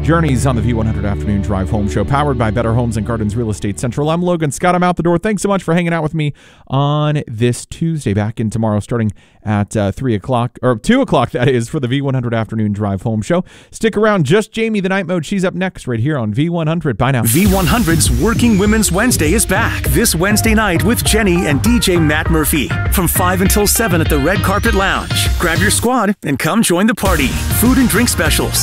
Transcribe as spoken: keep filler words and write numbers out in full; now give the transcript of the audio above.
Journeys on the V one hundred Afternoon Drive Home Show, powered by Better Homes and Gardens Real Estate Central. I'm Logan Scott. I'm out the door. Thanks so much for hanging out with me on this Tuesday. Back in tomorrow starting at uh, three o'clock, or two o'clock, that is, for the V one hundred Afternoon Drive Home Show. Stick around. Just Jamie the Night Mode. She's up next right here on V one hundred. Bye now. V one hundred's Working Women's Wednesday is back this Wednesday night with Jenny and D J Matt Murphy from five until seven at the Red Carpet Lounge. Grab your squad and come join the party. Food and drink specials,